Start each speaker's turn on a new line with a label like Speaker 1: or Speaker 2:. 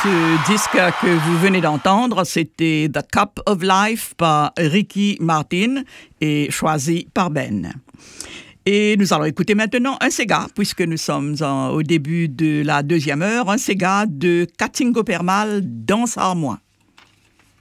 Speaker 1: Ce disque que vous venez d'entendre, c'était The Cup of Life par Ricky Martin et choisi par Ben. Et nous allons écouter maintenant un Sega, puisque nous sommes au début de la deuxième heure, un Sega de Katingo Permal, Danse à moi.